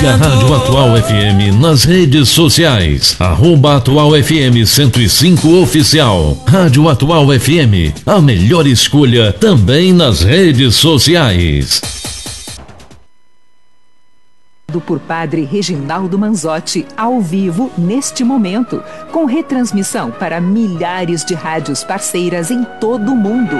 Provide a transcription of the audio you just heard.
Siga a Rádio Atual FM nas redes sociais. @Atual FM 105 Oficial. Rádio Atual FM, a melhor escolha também nas redes sociais. Por Padre Reginaldo Manzotti, ao vivo, neste momento, com retransmissão para milhares de rádios parceiras em todo o mundo.